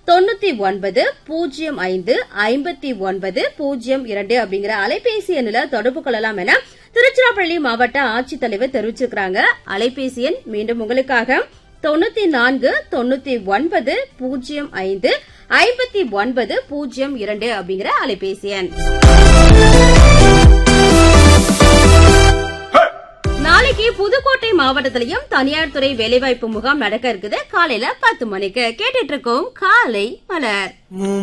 99055902 அப்படிங்கிற அலைபேசி எண்ணில தொடர்பு கொள்ளலாம் என திருச்சிராப்பள்ளி மாவட்ட ஆட்சித்தலைவர் தெரிவிச்சிருக்காங்க. அலைபேசி எண் மீண்டும் உங்களுக்காக 9499055902 அப்படிங்கிற அலைபேசி எண். நாளைக்கு புதுக்கோட்டை மாவட்டத்திலையும் தனியார் துறை வேலைவாய்ப்பு முகாம் நடக்க இருக்குது. காலையில 10 மணிக்கு கேட்டுட்டு இருக்கோம் காலை மலர்.